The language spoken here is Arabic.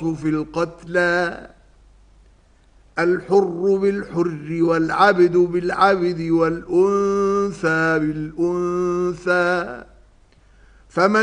في القتلى الحر بالحر والعبد بالعبد والأنثى بالأنثى فمن